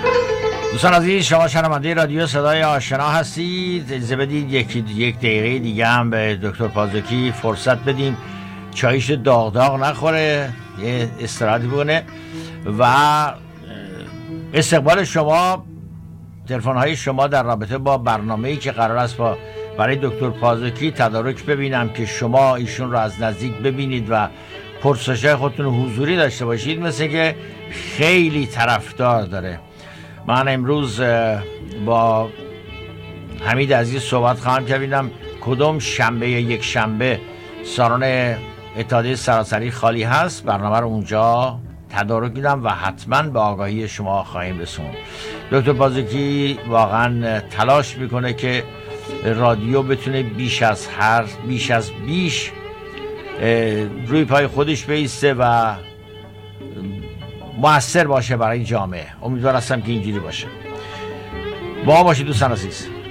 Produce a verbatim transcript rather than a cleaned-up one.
دوستان عزیز، شما شنونده رادیو صدای آشنا هستید. اجازه بدید یک یک دقیقه دیگه هم به دکتر پازوکی فرصت بدیم چایش داغ داغ نخوره، یه استراحتی بکنه و استقبال شما، تلفن های شما در رابطه با برنامه‌ای که قرار است با برای دکتر پازوکی تدارک ببینم که شما ایشون رو از نزدیک ببینید و پرسش‌های خودتون حضوری داشته باشید، مثل که خیلی طرفدار داره. من امروز با حمید عزیز صحبت خواهم کرد ببینم کدوم شنبه یا یک شنبه سالن اتحادیه سراسری خالی هست، برنامه رو اونجا تدارک میدم و حتما به آگاهی شما خواهیم رسوند. دکتر پازوکی واقعا تلاش میکنه که رادیو بتونه بیش از هر بیش از بیش روی پای خودش بایسته و مؤثر باشه برای جامعه. امیدوار هستم که اینجوری باشه. با ما باشید دوستان عزیز.